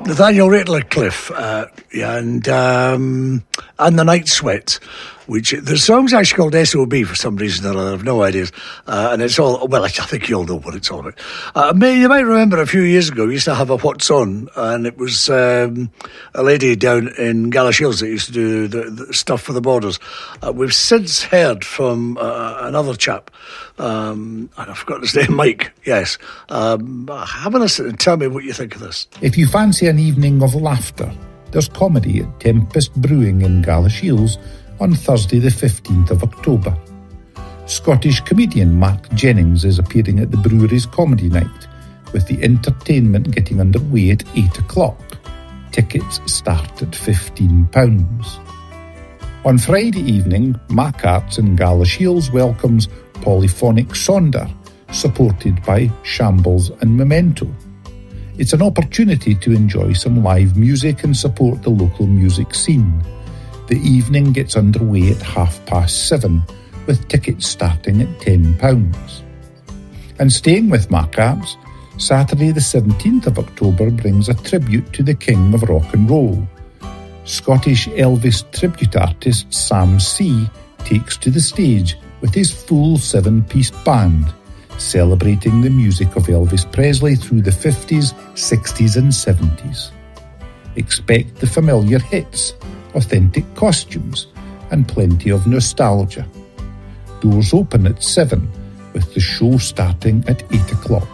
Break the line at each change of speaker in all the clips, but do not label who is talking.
Nathaniel Ratcliffe, and The Night Sweat, which the song's actually called SOB for some reason or other, I've no idea. And it's all, well, I think you all know what it's all about. You might remember a few years ago, we used to have a What's On, and it was a lady down in Galashiels that used to do the stuff for the Borders. We've since heard from another chap, and I've forgotten his name, Mike, yes. Have a listen and tell me what you think of this.
If you fancy an evening of laughter, there's comedy at Tempest Brewing in Galashiels on Thursday the 15th of October. Scottish comedian Mark Jennings is appearing at the brewery's comedy night, with the entertainment getting underway at 8 o'clock. Tickets start at £15. On Friday evening, Mac Arts in Galashiels welcomes Polyphonic Sonder, supported by Shambles and Memento. It's an opportunity to enjoy some live music and support the local music scene. The evening gets underway at 7:30, with tickets starting at £10. And staying with Mac Arts, Saturday the 17th of October brings a tribute to the King of Rock and Roll. Scottish Elvis tribute artist Sam C takes to the stage with his full 7-piece band, celebrating the music of Elvis Presley through the 50s, 60s and 70s. Expect the familiar hits, authentic costumes and plenty of nostalgia. Doors open at 7, with the show starting at 8 o'clock.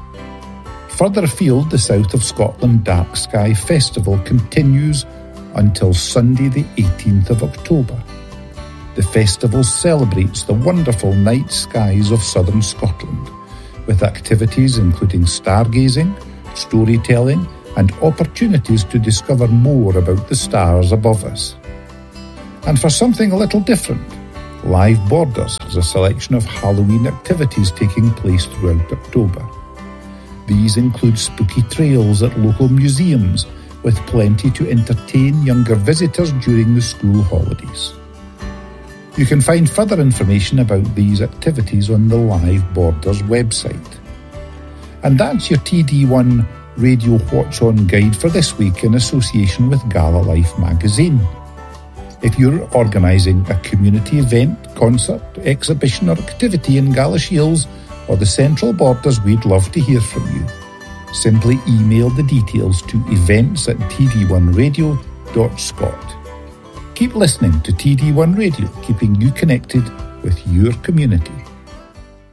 Further afield, the South of Scotland Dark Sky Festival continues until Sunday the 18th of October. The festival celebrates the wonderful night skies of southern Scotland, with activities including stargazing, storytelling and opportunities to discover more about the stars above us. And for something a little different, Live Borders has a selection of Halloween activities taking place throughout October. These include spooky trails at local museums, with plenty to entertain younger visitors during the school holidays. You can find further information about these activities on the Live Borders website. And that's your TD1 Radio What's On guide for this week in association with Gala Life magazine. If you're organising a community event, concert, exhibition or activity in Galashiels or the Central Borders, we'd love to hear from you. Simply email the details to events@td1radio.scot. Keep listening to TD1 Radio, keeping you connected with your community.